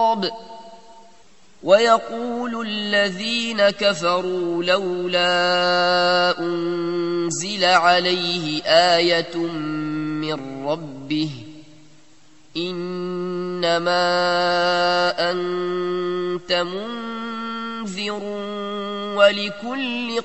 ويقول الذين كفروا لولا أنزل عليه آية من ربه إنما أنت منذر ولكل